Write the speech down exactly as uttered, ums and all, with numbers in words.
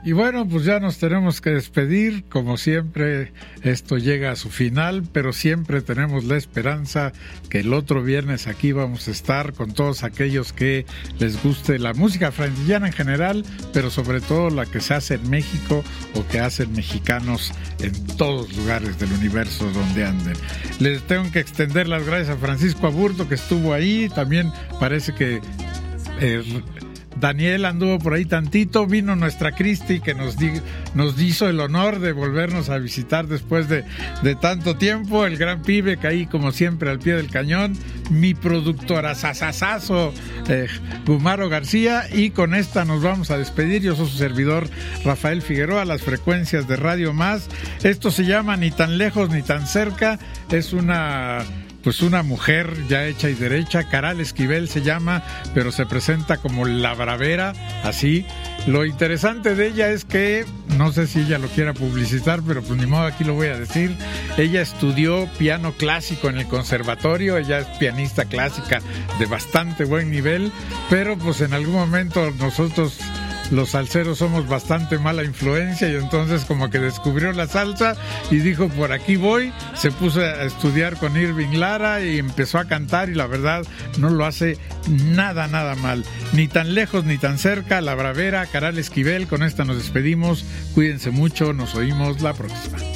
Y bueno, pues ya nos tenemos que despedir. Como siempre, esto llega a su final, pero siempre tenemos la esperanza que el otro viernes aquí vamos a estar con todos aquellos que les guste la música frantillana en general, pero sobre todo la que se hace en México o que hacen mexicanos en todos lugares del universo donde anden. Les tengo que extender las gracias a Francisco Aburto, que estuvo ahí. También parece que... Eh, Daniel anduvo por ahí tantito, vino nuestra Cristi que nos, di, nos hizo el honor de volvernos a visitar después de, de tanto tiempo, el gran pibe que ahí como siempre al pie del cañón, mi productora sasasazo eh, Gumaro García, y con esta nos vamos a despedir. Yo soy su servidor Rafael Figueroa, las frecuencias de Radio Más. Esto se llama Ni tan lejos ni tan cerca, es una... pues una mujer ya hecha y derecha, Caral Esquivel se llama, pero se presenta como La Bravera, así. Lo interesante de ella es que, no sé si ella lo quiera publicitar, pero pues ni modo, aquí lo voy a decir. Ella estudió piano clásico en el conservatorio, ella es pianista clásica de bastante buen nivel, pero pues en algún momento nosotros... los salseros somos bastante mala influencia, y entonces como que descubrió la salsa y dijo, por aquí voy. Se puso a estudiar con Irving Lara y empezó a cantar, y la verdad no lo hace nada, nada mal. Ni tan lejos ni tan cerca, La Bravera, Caral Esquivel. Con esta nos despedimos. Cuídense mucho, nos oímos la próxima.